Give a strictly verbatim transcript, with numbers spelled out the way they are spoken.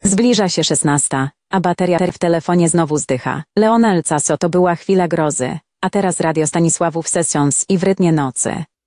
Zbliża się szesnasta, a bateria w telefonie znowu zdycha. Leonel Caso to była chwila grozy, a teraz radio Stanisławów Sessions i w rytmie nocy.